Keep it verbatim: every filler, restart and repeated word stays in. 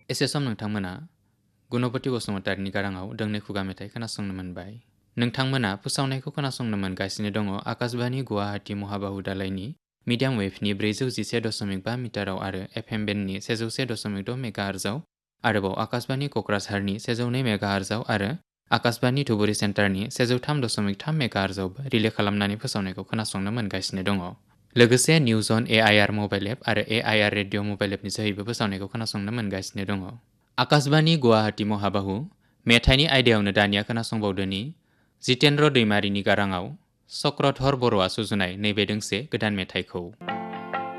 एसे सम नोंथांमोना गुणपति बसुमतारिनि गाराङाव दोंनै खुगा मेथाइ खोनासंनो मोनबाय। नोंथांमोना फोसावनायखौ खोनासंनो मोनगासिनो दङ आकाशबाणी गुवाहाटी महाबाहु दालायनि मिडियाम वेभनि ब्रैजौ जिसे दशमिक बा मिटाराव आरो एफएम बेन्डनि सेजौ से दशमिक द मेगाहार्जआव आरोबाव आकाशबाणी कक्राझारनि सेजौ नै मेगाहार्जआव आरो आकाशबाणी धुबुरी सेन्टारनि सेजौ थाम दशमिक थाम मेगाहार्जआवबो रिले खालामनानै फोसावनायखौ खोनासंनो मोनगासिनो दङ। लोगोसे निउज अन एआइआर मबाइल एप आरो एआइआर रेडिअ मबाइल एपनि जोहैबो फोसावनायखौ खोनासंनो मोनगासिनो दङ। आकाशबाणी गुवाहाटी महाबाहु मेथाइनि आयदायावनो दानिया खोनासंबावदोनि जितेन्द्र दैमारिनि गाराङाव चक्रधर बर'आ सुजुनाय नैबे दोंसे गोदान मेथाइखौ।